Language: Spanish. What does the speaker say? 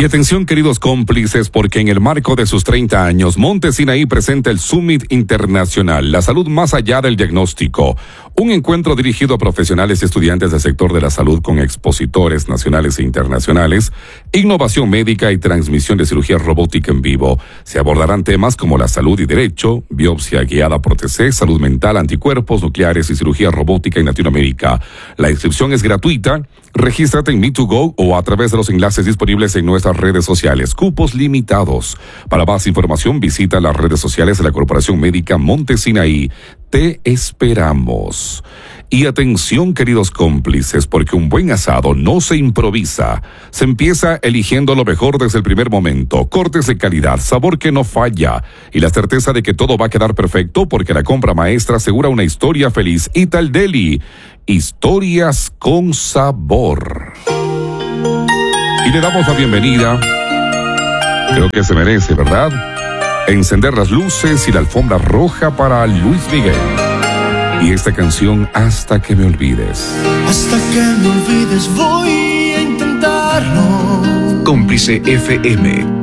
Y atención, queridos cómplices, porque en el marco de sus 30 años, Monte Sinaí presenta el Summit Internacional, la salud más allá del diagnóstico. Un encuentro dirigido a profesionales y estudiantes del sector de la salud con expositores nacionales e internacionales, innovación médica y transmisión de cirugía robótica en vivo. Se abordarán temas como la salud y derecho, biopsia guiada por TC, salud mental, anticuerpos nucleares y cirugía robótica en Latinoamérica. La inscripción es gratuita. Regístrate en Me2Go o a través de los enlaces disponibles en nuestras redes sociales. Cupos limitados. Para más información, visita las redes sociales de la Corporación Médica Monte Sinaí. Te esperamos. Y atención, queridos cómplices, porque un buen asado no se improvisa. Se empieza eligiendo lo mejor desde el primer momento. Cortes de calidad, sabor que no falla y la certeza de que todo va a quedar perfecto porque la compra maestra asegura una historia feliz. Ital Deli, historias con sabor. Y le damos la bienvenida, creo que se merece, ¿verdad? Encender las luces y la alfombra roja para Luis Miguel. Y esta canción, Hasta que me olvides. Hasta que me olvides voy a intentarlo. Cómplice FM.